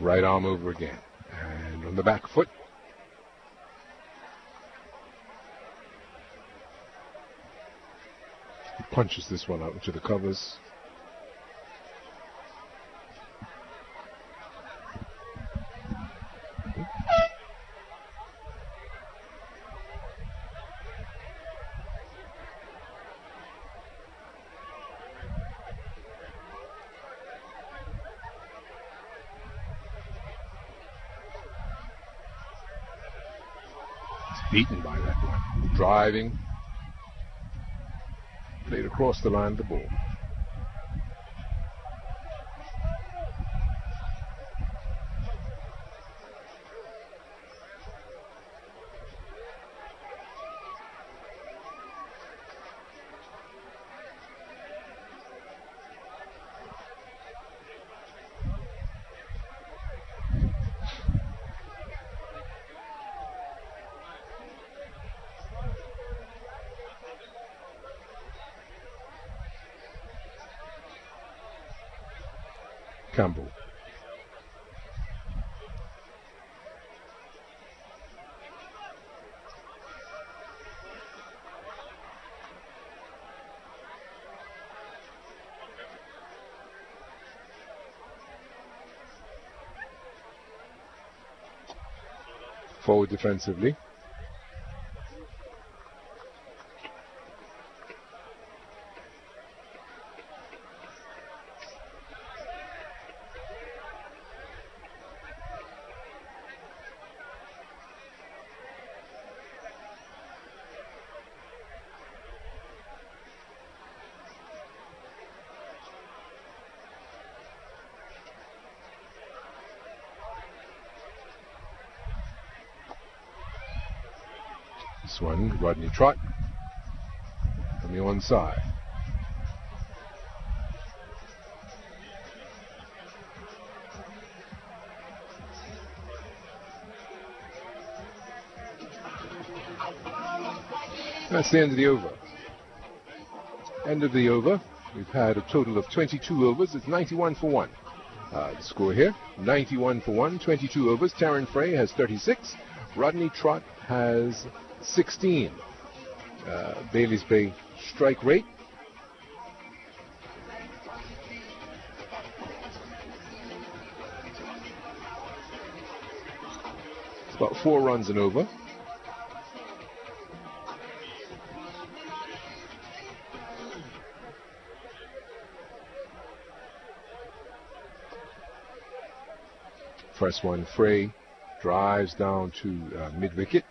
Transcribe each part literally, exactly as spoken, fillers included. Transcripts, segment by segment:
Right arm over again. And on the back foot. He punches this one out into the covers. Beaten by that one. Driving. Played across the line of the ball. Campbell. Forward defensively. This one, Rodney Trott on the onside. That's the end of the over. End of the over. We've had a total of twenty-two overs. It's ninety-one for one. Uh, the score here, ninety-one for one, twenty-two overs. Taryn Frey has thirty-six. Rodney Trott has sixteen. Uh, Bailey's Bay strike rate. It's about four runs and over. First one, Frey drives down to uh, mid-wicket.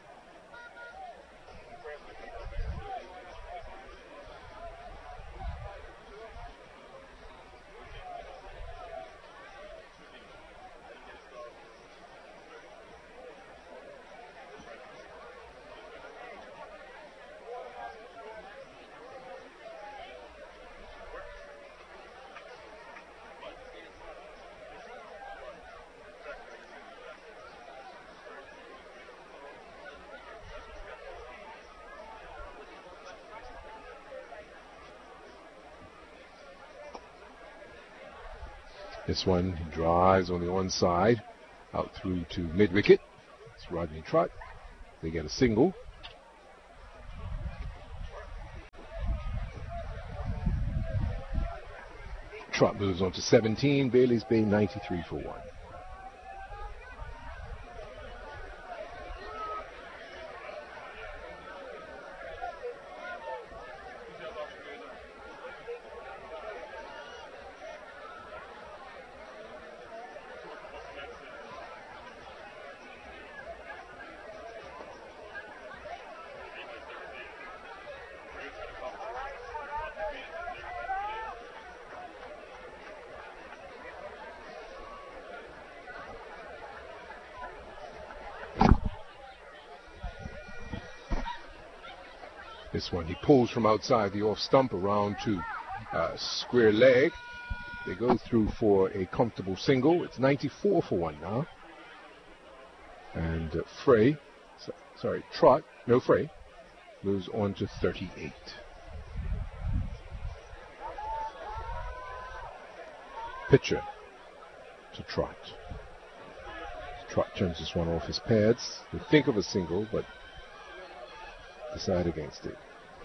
This one, he drives on the onside, out through to mid-wicket. It's Rodney Trott. They get a single. Trott moves on to seventeen. Bailey's Bay ninety-three for one. This one, he pulls from outside the off stump around to uh, square leg. They go through for a comfortable single. It's ninety-four for one now. And uh, Frey, so, sorry, Trott, no Frey, moves on to thirty-eight. Pitcher to Trott. Trot turns this one off his pads. They think of a single, but decide against it.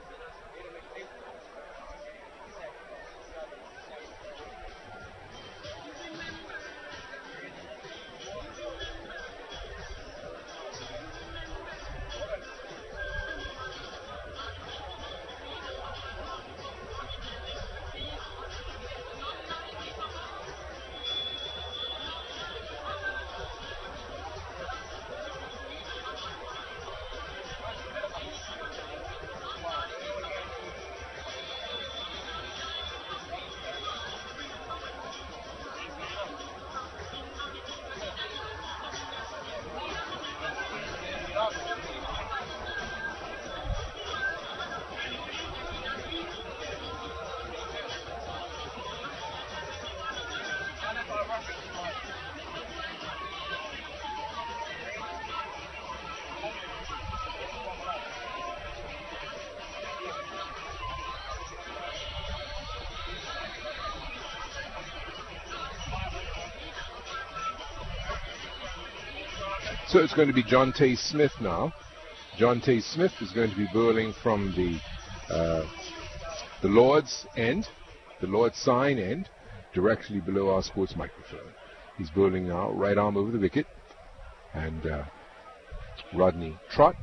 So it's going to be Jonte Smith now. Jonte Smith is going to be bowling from the uh, the Lord's end, the Lord's sign end, directly below our sports microphone. He's bowling now, right arm over the wicket, and uh, Rodney Trott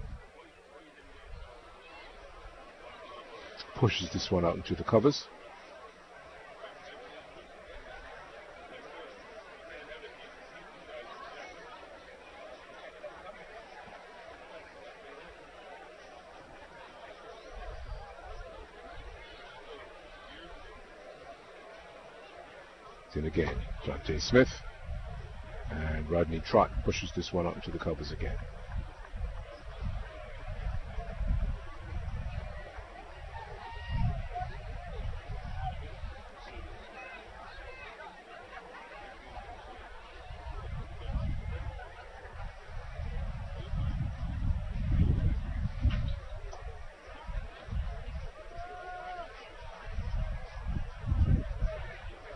pushes this one out into the covers. In again, Jonte Smith, and Rodney Trott pushes this one up into the covers again.